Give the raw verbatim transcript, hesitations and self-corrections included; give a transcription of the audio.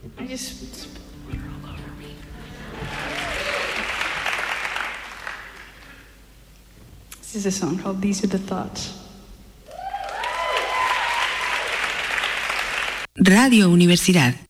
I just spilled water all over me. This is a song called These Are the Thoughts. Radio Universidad.